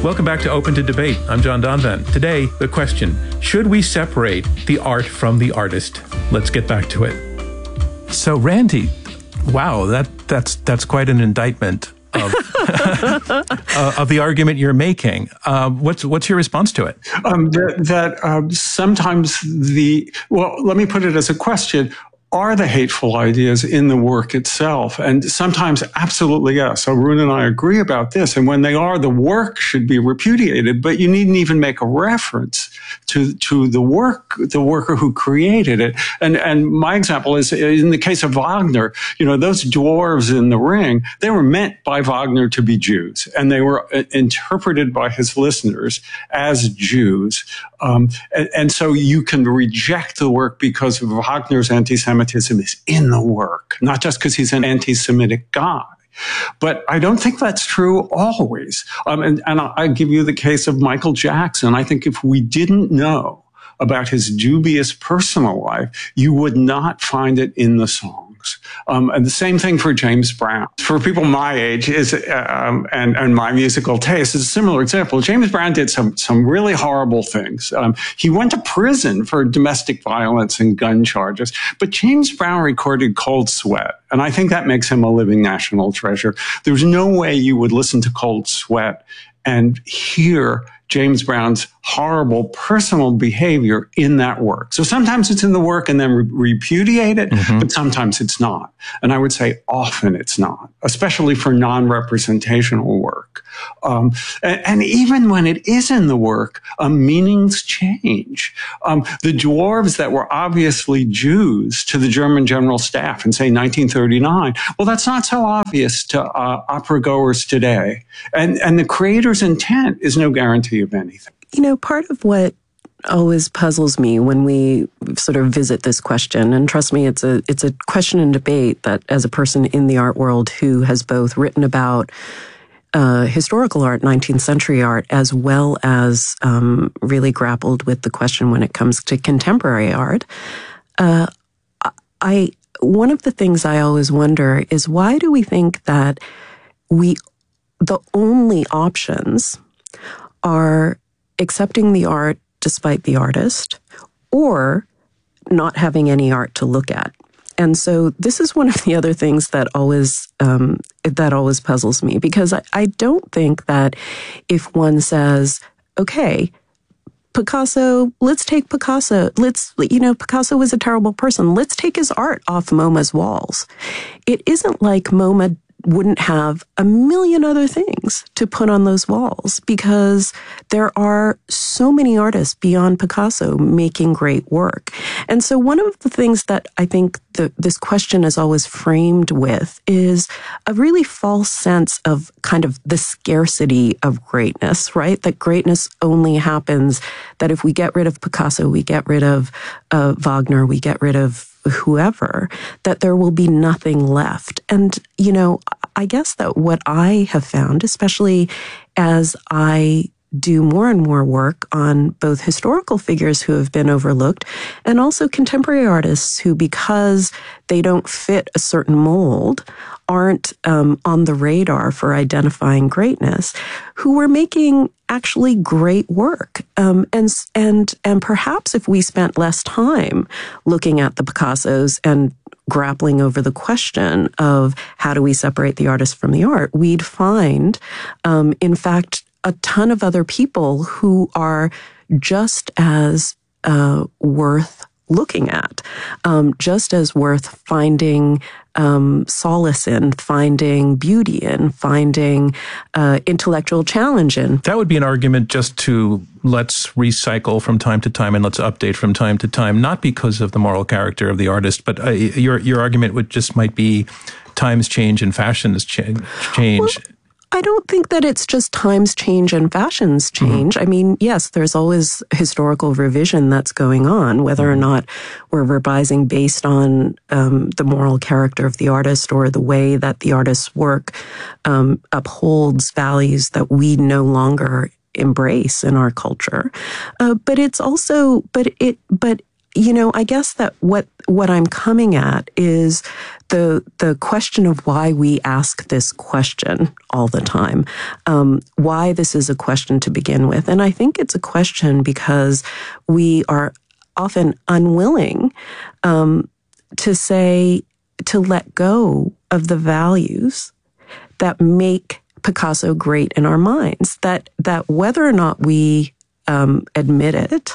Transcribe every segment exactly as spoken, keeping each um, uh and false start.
Welcome back to Open to Debate. I'm John Donvan. Today, the question, should we separate the art from the artist? Let's get back to it. So, Randy, wow, that that's that's quite an indictment of, uh, of the argument you're making. Uh, what's what's your response to it? Um, that that um, sometimes the, well, let me put it as a question. Are the hateful ideas in the work itself? And sometimes, absolutely yes. So Arun and I agree about this. And when they are, the work should be repudiated, but you needn't even make a reference to, to the work, the worker who created it. And, and my example is in the case of Wagner, you know, those dwarves in the ring, they were meant by Wagner to be Jews, and they were interpreted by his listeners as Jews. Um, and, and so you can reject the work because of Wagner's anti-Semitism is in the work, not just because he's an anti-Semitic guy. But I don't think that's true always. Um, and, and I give you the case of Michael Jackson. I think if we didn't know about his dubious personal life, you would not find it in the songs. Um, and the same thing for James Brown. For people my age is um, and, and my musical taste is a similar example. James Brown did some some really horrible things. Um, he went to prison for domestic violence and gun charges. But James Brown recorded Cold Sweat, and I think that makes him a living national treasure. There's no way you would listen to Cold Sweat and hear James Brown's horrible personal behavior in that work. So sometimes it's in the work and then re- repudiate it, mm-hmm. but sometimes it's not. And I would say often it's not, especially for non-representational work. Um, and, and even when it is in the work, um, meanings change. Um, the dwarves that were obviously Jews to the German general staff in, say, nineteen thirty-nine, well, that's not so obvious to uh, opera goers today. And, and the creator's intent is no guarantee of anything. You know, part of what always puzzles me when we sort of visit this question, and trust me, it's a it's a question and debate that as a person in the art world who has both written about uh, historical art, nineteenth century art, as well as um, really grappled with the question when it comes to contemporary art, uh, I one of the things I always wonder is why do we think that we the only options are accepting the art despite the artist, or not having any art to look at. And so this is one of the other things that always um, that always puzzles me, because I, I don't think that if one says, okay, Picasso, let's take Picasso, let's, you know, Picasso was a terrible person, let's take his art off MoMA's walls. It isn't like MoMA wouldn't have a million other things to put on those walls, because there are so many artists beyond Picasso making great work. And so one of the things that I think the, this question is always framed with is a really false sense of kind of the scarcity of greatness, right? That greatness only happens, that if we get rid of Picasso, we get rid of uh, Wagner, we get rid of whoever, that there will be nothing left. And, you know, I guess that what I have found, especially as I do more and more work on both historical figures who have been overlooked and also contemporary artists who, because they don't fit a certain mold, aren't um, on the radar for identifying greatness, who were making actually great work. Um, and, and, and perhaps if we spent less time looking at the Picassos and grappling over the question of how do we separate the artist from the art, we'd find, um, in fact, a ton of other people who are just as uh, worth looking at, um, just as worth finding um, solace in, finding beauty in, finding uh, intellectual challenge in. That would be an argument just to let's recycle from time to time and let's update from time to time, not because of the moral character of the artist, but uh, your your argument would just might be times change and fashions change. change. Well, I don't think that it's just times change and fashions change. Mm-hmm. I mean, yes, there's always historical revision that's going on, whether mm-hmm. or not we're revising based on um, the moral character of the artist or the way that the artist's work um, upholds values that we no longer embrace in our culture. Uh, but it's also, but it, but you know, I guess that what what I'm coming at is the the question of why we ask this question all the time, um, why this is a question to begin with. And I think it's a question because we are often unwilling um, to say, to let go of the values that make Picasso great in our minds, that that whether or not we um, admit it,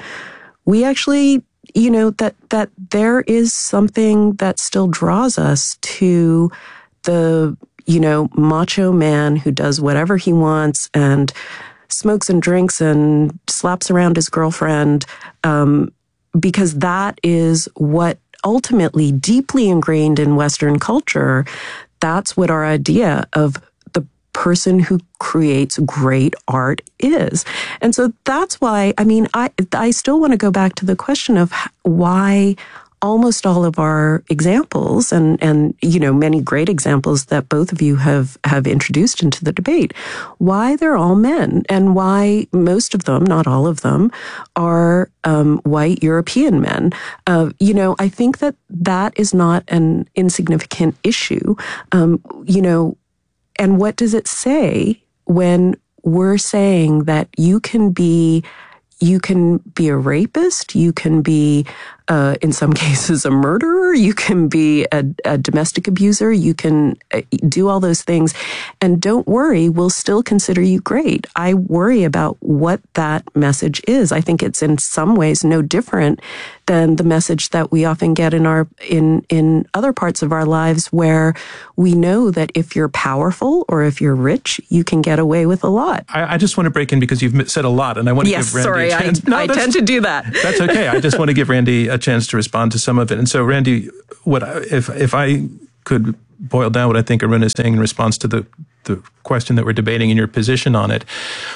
we actually, you know, that that there is something that still draws us to the, you know, macho man who does whatever he wants and smokes and drinks and slaps around his girlfriend, um, because that is what ultimately deeply ingrained in Western culture. That's what our idea of the person who creates great art is. And so that's why, I mean, I I still want to go back to the question of why almost all of our examples and, and, you know, many great examples that both of you have, have introduced into the debate, why they're all men and why most of them, not all of them, are um, white European men. Uh, you know, I think that that is not an insignificant issue. Um, you know, and what does it say when we're saying that you can be You can be a rapist, you can be, uh, in some cases, a murderer, you can be a, a domestic abuser, you can do all those things. And don't worry, we'll still consider you great. I worry about what that message is. I think it's in some ways no different than the message that we often get in our in in other parts of our lives where we know that if you're powerful or if you're rich, you can get away with a lot. I, I just want to break in because you've said a lot, and I want to yes, give Randy sorry, a chance. I, No, I tend to do that. That's okay. I just want to give Randy a chance to respond to some of it. And so, Randy, what I, if if I could boil down what I think Aruna is saying in response to the the question that we're debating and your position on it,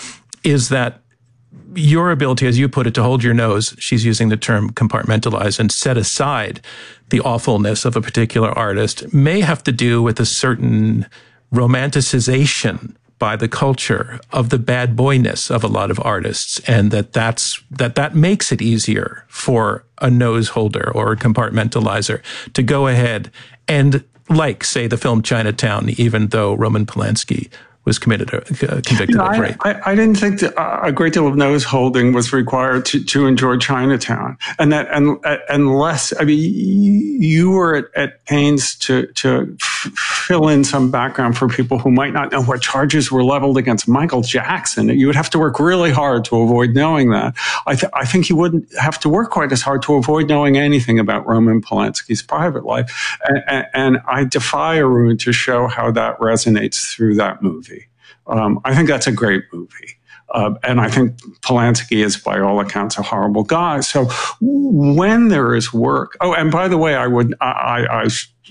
is that your ability, as you put it, to hold your nose, she's using the term compartmentalize, and set aside the awfulness of a particular artist may have to do with a certain romanticization by the culture of the bad boyness of a lot of artists, and that that's, that that makes it easier for a nose holder or a compartmentalizer to go ahead and, like, say, the film Chinatown, even though Roman Polanski was committed, uh, convicted no, of rape. I, I, I didn't think that a great deal of nose holding was required to, to enjoy Chinatown, and that and unless I mean you were at, at pains to to f- fill in some background for people who might not know what charges were leveled against Michael Jackson. You would have to work really hard to avoid knowing that. I, th- I think you wouldn't have to work quite as hard to avoid knowing anything about Roman Polanski's private life, and, and, and I defy Arun to show how that resonates through that movie. Um, I think that's a great movie. Uh, and I think Polanski is, by all accounts, a horrible guy. So when there is work, oh, and by the way, I would, I, I, I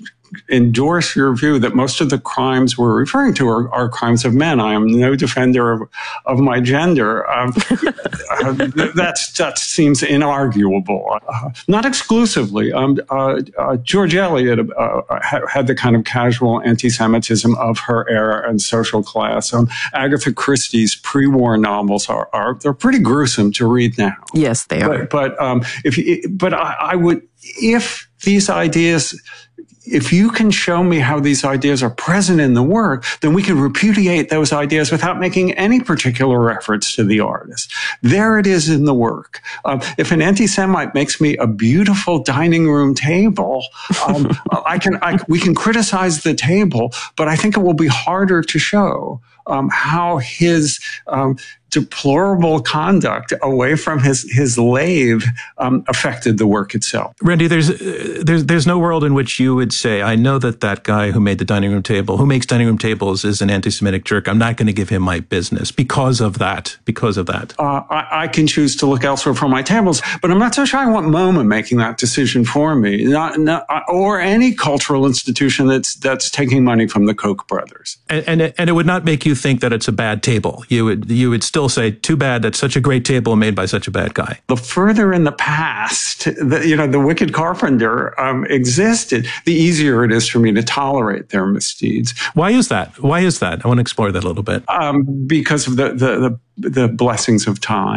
endorse your view that most of the crimes we're referring to are, are crimes of men. I am no defender of, of my gender. Um, uh, that's, that seems inarguable. Uh, not exclusively. Um, uh, uh, George Eliot uh, had the kind of casual anti-Semitism of her era and social class. Um, Agatha Christie's pre-war novels are, are they're pretty gruesome to read now. Yes, they are. But, but um, if you, but I, I would, if these ideas, if you can show me how these ideas are present in the work, then we can repudiate those ideas without making any particular reference to the artist. There it is in the work. Um, if an anti-Semite makes me a beautiful dining room table, um, I can, I, we can criticize the table, but I think it will be harder to show um, how his um, deplorable conduct away from his his lathe um, affected the work itself. Randy, there's uh, there's there's no world in which you would say, I know that that guy who made the dining room table, who makes dining room tables, is an anti-Semitic jerk. I'm not going to give him my business because of that. Because of that, uh, I, I can choose to look elsewhere for my tables, but I'm not so sure I want MoMA making that decision for me, not, not or any cultural institution that's that's taking money from the Koch brothers. And and it, and it would not make you think that it's a bad table. You would you would still say, too bad that's such a great table made by such a bad guy. The further in the past, the, you know, the wicked carpenter um, existed, the easier it is for me to tolerate their misdeeds. Why is that? Why is that? I want to explore that a little bit. Um, because of the, the, the, the blessings of time.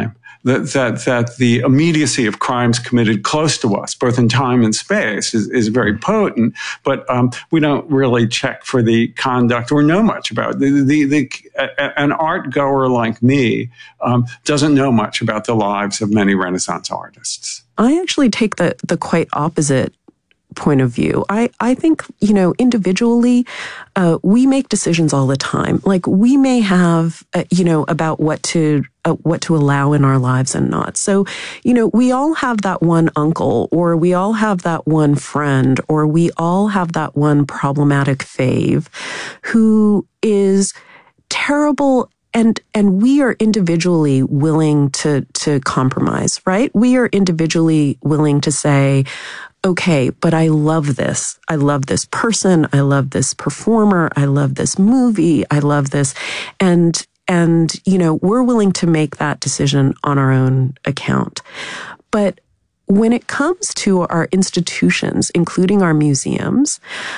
that, that, that the immediacy of crimes committed close to us, both in time and space, is, is very potent, but um, we don't really check for the conduct or know much about it. The, the, the, an art goer like me um, doesn't know much about the lives of many Renaissance artists. I actually take the, the quite opposite point of view. I, I think, you know, individually, uh, we make decisions all the time. Like we may have, uh, you know, about what to, uh, what to allow in our lives and not. So, you know, we all have that one uncle, or we all have that one friend, or we all have that one problematic fave who is terrible. And, and we are individually willing to, to compromise, right? We are individually willing to say, okay, but I love this. I love this person. I love this performer. I love this movie. I love this. And, and, you know, we're willing to make that decision on our own account. But when it comes to our institutions, including our museums,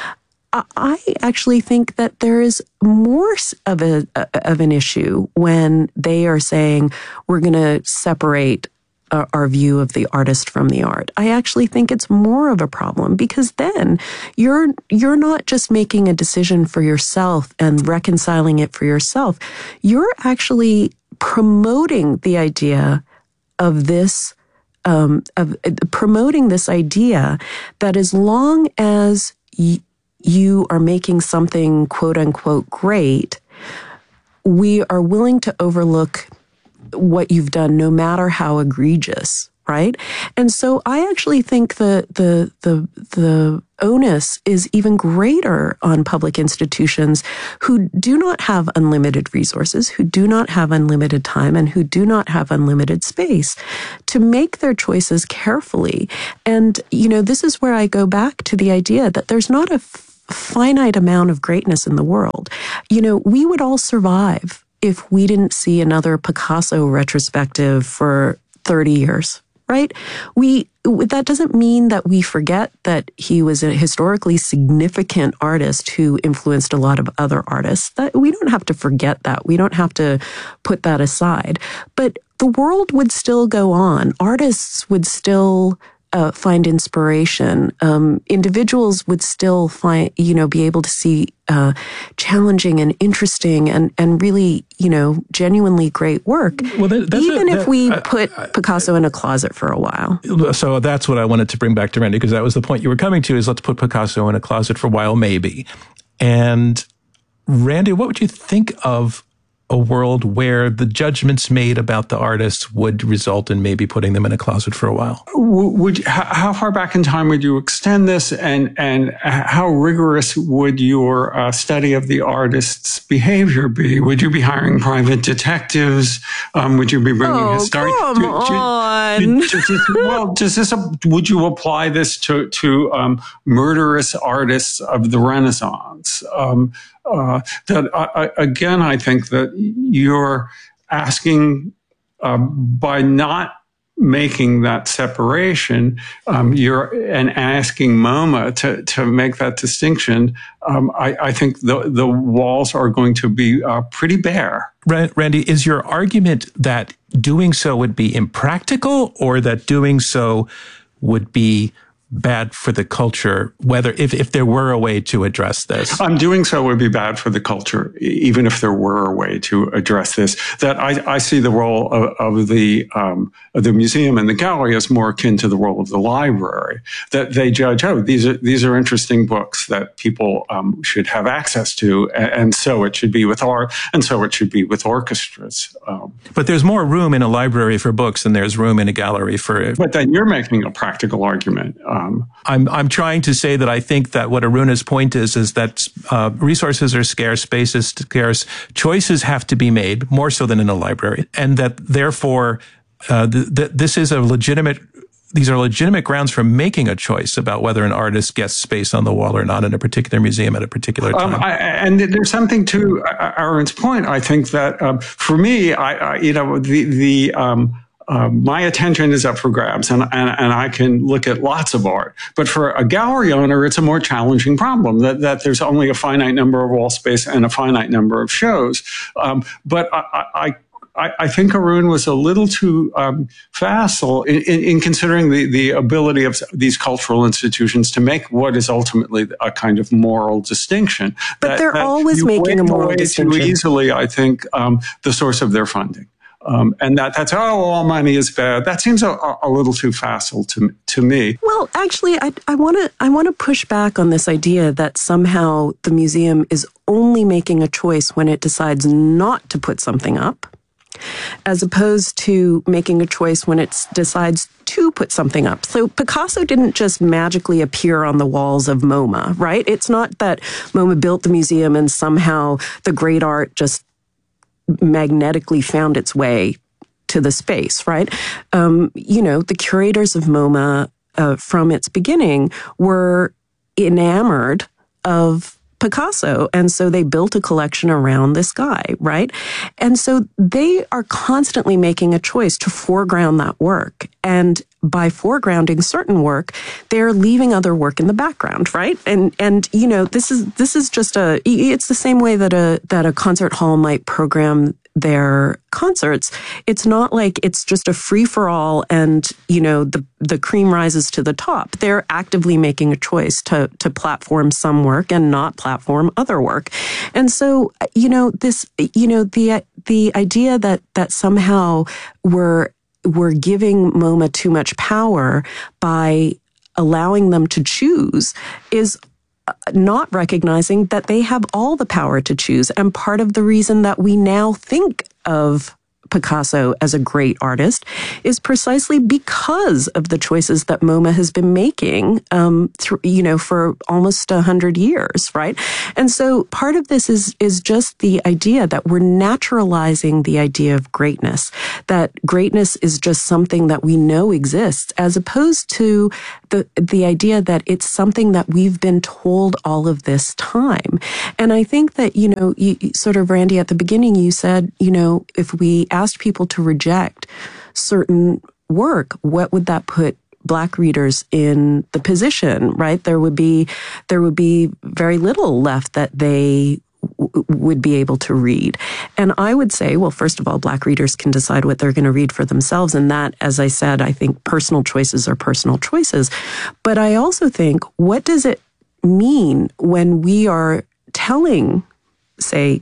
I actually think that there is more of a, of an issue when they are saying we're going to separate our view of the artist from the art. I actually think it's more of a problem because then you're you're not just making a decision for yourself and reconciling it for yourself. You're actually promoting the idea of this, um, of uh, promoting this idea that as long as y- you are making something quote unquote great, we are willing to overlook what you've done, no matter how egregious, right? And so I actually think the the the the onus is even greater on public institutions who do not have unlimited resources, who do not have unlimited time, and who do not have unlimited space to make their choices carefully. And, you know, this is where I go back to the idea that there's not a f- finite amount of greatness in the world. You know, we would all survive if we didn't see another Picasso retrospective for thirty years, right? We, that doesn't mean that we forget that he was a historically significant artist who influenced a lot of other artists. That we don't have to forget that. We don't have to put that aside. But the world would still go on. Artists would still Uh, find inspiration. Um, individuals would still find, you know, be able to see uh, challenging and interesting and, and really, you know, genuinely great work. Well, that, that's even a, that, if we I, put I, I, Picasso in a closet for a while. So that's what I wanted to bring back to Randy, because that was the point you were coming to, is let's put Picasso in a closet for a while, maybe. And Randy, what would you think of a world where the judgments made about the artists would result in maybe putting them in a closet for a while? Would how far back in time would you extend this, and and how rigorous would your uh, study of the artist's behavior be? Would you be hiring private detectives? Um, would you be bringing oh, historians? Come do, on. Do, do, do, well, does this? Would you apply this to to um, murderous artists of the Renaissance? Um, Uh, that I, I, again, I think that you're asking uh, by not making that separation, um, you're and asking MoMA to to make that distinction. Um, I, I think the the walls are going to be uh, pretty bare. Randy, is your argument that doing so would be impractical, or that doing so would be bad for the culture, whether if, if there were a way to address this? Um, doing so would be bad for the culture, even if there were a way to address this. That I, I see the role of, of the um, of the museum and the gallery as more akin to the role of the library. That they judge, oh, these are these are interesting books that people um, should have access to, and, and so it should be with art, and so it should be with orchestras. Um, but there's more room in a library for books than there's room in a gallery for. But then you're making a practical argument. Um, I'm I'm trying to say that I think that what Aruna's point is is that uh, resources are scarce, space is scarce, choices have to be made more so than in a library, and that therefore uh, th- th- this is a legitimate. These are legitimate grounds for making a choice about whether an artist gets space on the wall or not in a particular museum at a particular time. Um, I, and there's something to Aaron's point. I think that um, for me, I, I you know the the. Um, Uh, my attention is up for grabs, and, and and I can look at lots of art. But for a gallery owner, it's a more challenging problem that, that there's only a finite number of wall space and a finite number of shows. Um, but I, I I, I think Arun was a little too um, facile in, in, in considering the, the ability of these cultural institutions to make what is ultimately a kind of moral distinction. But that, they're that always making a moral away distinction. Too easily, I think, um, the source of their funding. Um, and that that's, oh, all money is bad. That seems a, a little too facile to to me. Well, actually, I I want to I want to push back on this idea that somehow the museum is only making a choice when it decides not to put something up, as opposed to making a choice when it decides to put something up. So Picasso didn't just magically appear on the walls of MoMA, right? It's not that MoMA built the museum and somehow the great art just magnetically found its way to the space, right? Um, you know, the curators of MoMA uh, from its beginning were enamored of Picasso. And so they built a collection around this guy, right? And so they are constantly making a choice to foreground that work. And by foregrounding certain work, they're leaving other work in the background, right? And and you know, this is this is just a it's the same way that a that a concert hall might program their concerts. It's not like it's just a free-for-all and, you know, the the cream rises to the top. They're actively making a choice to to platform some work and not platform other work. And so, you know, this, you know, the the idea that that somehow we're we're giving MoMA too much power by allowing them to choose is not recognizing that they have all the power to choose. And part of the reason that we now think of Picasso as a great artist is precisely because of the choices that MoMA has been making, um, through, you know, for almost a hundred years, right? And so part of this is is just the idea that we're naturalizing the idea of greatness, that greatness is just something that we know exists, as opposed to the the idea that it's something that we've been told all of this time. And I think that, you know, you, sort of, Randy, at the beginning, you said, you know, if we asked people to reject certain work, what would that put Black readers in the position, right? There would be, there would be very little left that they w- would be able to read. And I would say, well, first of all, Black readers can decide what they're going to read for themselves. And that, as I said, I think personal choices are personal choices. But I also think, what does it mean when we are telling, say,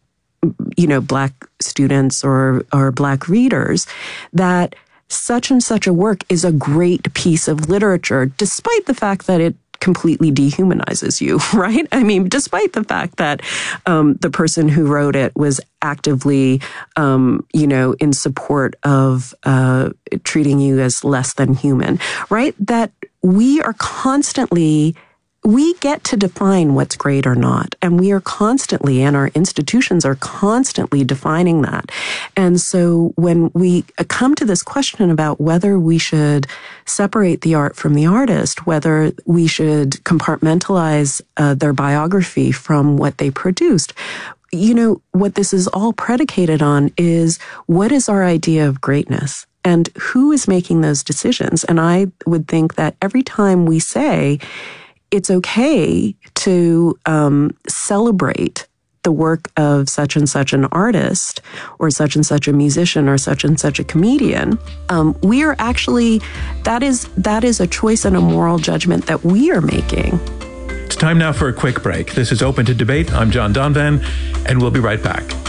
you know, Black students or, or Black readers that such and such a work is a great piece of literature, despite the fact that it completely dehumanizes you, right? I mean, despite the fact that um, the person who wrote it was actively, um, you know, in support of uh, treating you as less than human, right? That we are constantly we get to define what's great or not. And we are constantly, and our institutions are constantly defining that. And so when we come to this question about whether we should separate the art from the artist, whether we should compartmentalize uh, their biography from what they produced, you know, what this is all predicated on is, what is our idea of greatness? And who is making those decisions? And I would think that every time we say, it's okay to um, celebrate the work of such and such an artist or such and such a musician or such and such a comedian, um, we are actually, that is that is a choice and a moral judgment that we are making. It's time now for a quick break. This is Open to Debate. I'm John Donvan, and we'll be right back.